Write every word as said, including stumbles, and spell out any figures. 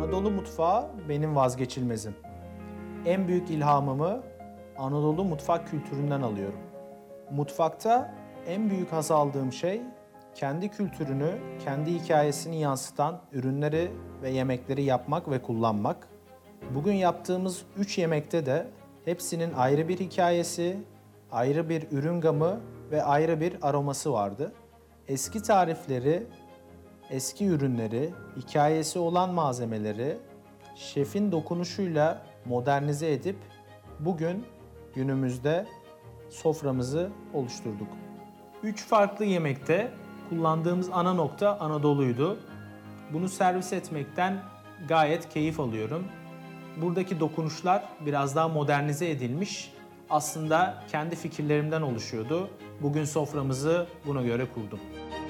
Anadolu mutfağı benim vazgeçilmezim. En büyük ilhamımı Anadolu mutfak kültüründen alıyorum. Mutfakta en büyük haz aldığım şey kendi kültürünü, kendi hikayesini yansıtan ürünleri ve yemekleri yapmak ve kullanmak. Bugün yaptığımız üç yemekte de hepsinin ayrı bir hikayesi, ayrı bir ürün gamı ve ayrı bir aroması vardı. Eski tarifleri, eski ürünleri, hikayesi olan malzemeleri şefin dokunuşuyla modernize edip bugün günümüzde soframızı oluşturduk. Üç farklı yemekte kullandığımız ana nokta Anadolu'ydu. Bunu servis etmekten gayet keyif alıyorum. Buradaki dokunuşlar biraz daha modernize edilmiş. Aslında kendi fikirlerimden oluşuyordu. Bugün soframızı buna göre kurdum.